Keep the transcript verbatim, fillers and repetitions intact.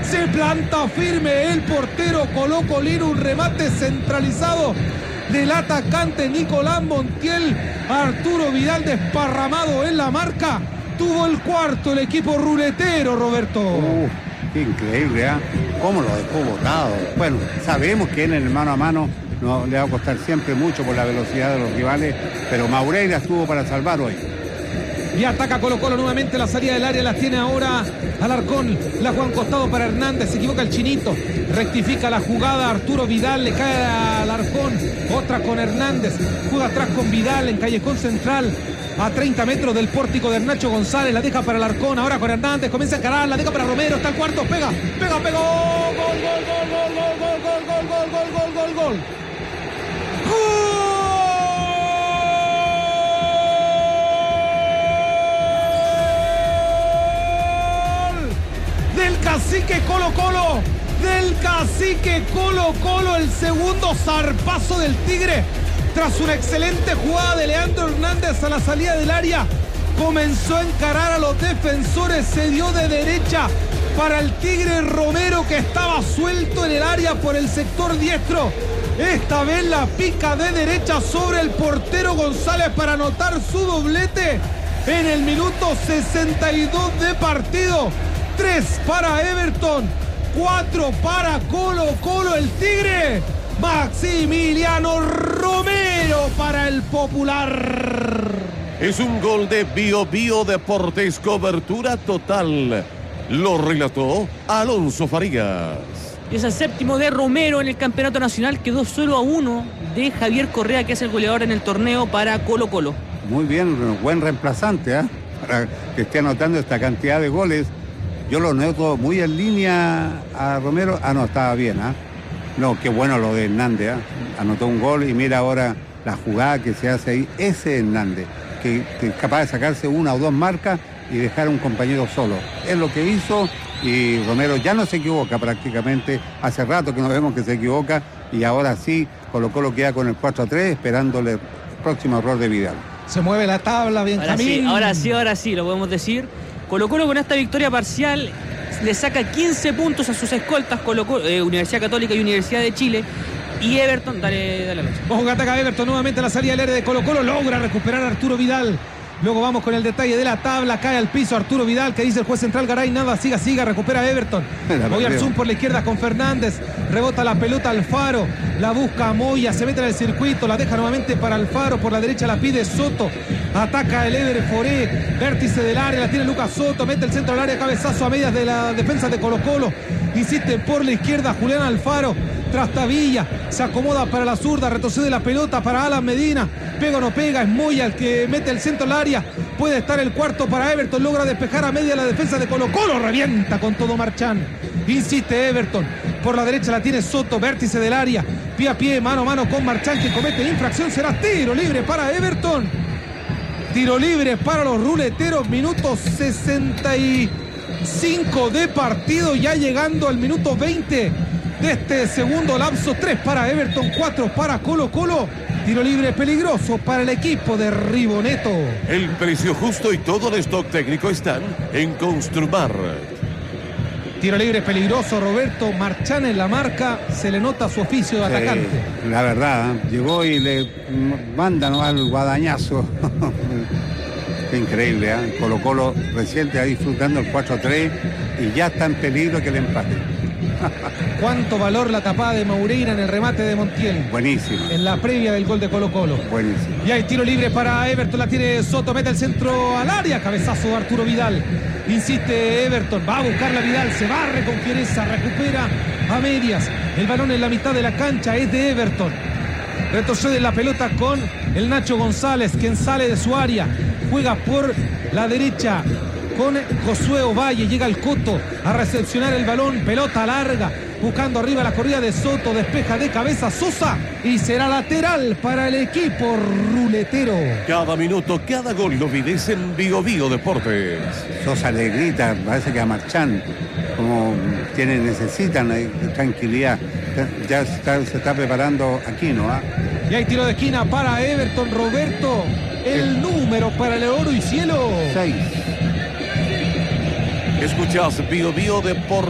Se planta firme el portero colocolino, un remate centralizado del atacante Nicolás Montiel. Arturo Vidal desparramado en la marca. Tuvo el cuarto el equipo ruletero, Roberto. Uh, qué increíble, ¿eh? Cómo lo dejó botado. Bueno, sabemos que en el mano a mano no le va a costar siempre mucho por la velocidad de los rivales, pero Maureira estuvo para salvar hoy. Y ataca Colo Colo nuevamente, la salida del área la tiene ahora Alarcón, la juega costado para Hernández, se equivoca el chinito, rectifica la jugada, Arturo Vidal le cae a Alarcón, otra con Hernández, juega atrás con Vidal en callejón central, a treinta metros del pórtico de Nacho González, la deja para Alarcón, ahora con Hernández, comienza a encarar, la deja para Romero, está el cuarto, pega, pega, pegó, gol, gol, gol, gol, gol, gol, gol, gol, gol, gol, gol, gol, gol, gol. Del cacique Colo Colo, del cacique Colo Colo, el segundo zarpazo del Tigre, tras una excelente jugada de Leandro Hernández a la salida del área, comenzó a encarar a los defensores, se dio de derecha para el Tigre Romero, que estaba suelto en el área por el sector diestro, esta vez la pica de derecha sobre el portero González para anotar su doblete en el minuto sesenta y dos de partido. Tres para Everton, cuatro para Colo Colo, el Tigre. Maximiliano Romero para el Popular. Es un gol de Bio Bio Deportes, cobertura total. Lo relató Alonso Farías. Y es el séptimo de Romero en el campeonato nacional, quedó solo a uno de Javier Correa, que es el goleador en el torneo para Colo Colo. Muy bien, buen reemplazante, ¿eh? Para que esté anotando esta cantidad de goles. Yo lo noto muy en línea a Romero. Ah, no, estaba bien, ¿ah? ¿eh? No, qué bueno lo de Hernández, ¿eh? Anotó un gol y mira ahora la jugada que se hace ahí. Ese Hernández, que, que es capaz de sacarse una o dos marcas y dejar a un compañero solo. Es lo que hizo y Romero ya no se equivoca prácticamente. Hace rato que no vemos que se equivoca y ahora sí, Colo Colo queda con el cuatro a tres esperándole el próximo error de Vidal. Se mueve la tabla, Benjamín. Ahora sí, ahora sí, ahora sí, lo podemos decir. Colo Colo con esta victoria parcial le saca quince puntos a sus escoltas, Colo Colo, eh, Universidad Católica y Universidad de Chile. Y Everton, dale, dale. Ojo que ataca Everton nuevamente a la salida del área de Colo Colo, logra recuperar a Arturo Vidal. Luego vamos con el detalle de la tabla, cae al piso Arturo Vidal, que dice el juez central Garay, nada, siga, siga, recupera Everton. Voy al zoom por la izquierda con Fernández, rebota la pelota Alfaro, la busca Moya, se mete en el circuito, la deja nuevamente para Alfaro, por la derecha la pide Soto, ataca el Ever Foré, vértice del área, la tiene Lucas Soto, mete el centro del área, cabezazo a medias de la defensa de Colo Colo, insiste por la izquierda Julián Alfaro, Trastavilla, se acomoda para la zurda, retrocede la pelota para Alan Medina, pega o no pega, es Moya el que mete el centro al área, puede estar el cuarto para Everton, logra despejar a media la defensa de Colo Colo, revienta con todo Marchán, insiste Everton, por la derecha la tiene Soto, vértice del área, pie a pie, mano a mano con Marchán, que comete infracción, será tiro libre para Everton, tiro libre para los ruleteros, minuto sesenta y cinco de partido, ya llegando al minuto veinte de este segundo lapso, tres para Everton, cuatro para Colo Colo, tiro libre peligroso para el equipo de Riboneto. El precio justo y todo el stock técnico están en Construmar. Tiro libre peligroso, Roberto Marchán en la marca, se le nota su oficio de sí, atacante. La verdad, ¿eh? Llegó y le mandan al guadañazo. Qué increíble, ¿eh? Colo Colo recién está disfrutando el cuatro a tres y ya está en peligro que le empate. Cuánto valor la tapada de Maureira en el remate de Montiel. Buenísimo. En la previa del gol de Colo Colo. Buenísimo. Y hay tiro libre para Everton, la tiene Soto, mete el centro al área, cabezazo de Arturo Vidal. Insiste Everton, va a buscar la Vidal, se barre con fiereza, recupera a medias. El balón en la mitad de la cancha es de Everton. Retrocede la pelota con el Nacho González, quien sale de su área. Juega por la derecha con Josué Ovalle, llega el Coto a recepcionar el balón, pelota larga, buscando arriba la corrida de Soto, despeja de cabeza Sosa y será lateral para el equipo ruletero. Cada minuto, cada gol lo vives en Bio Bio Deportes. Sosa le grita, parece que a Marchán, como tiene, necesitan eh, tranquilidad. Ya se está, se está preparando Aquino, ¿ah? Y hay tiro de esquina para Everton, Roberto, el ¿Eh? número para el oro y cielo. Seis. Escuchás Bio Bio Deportes.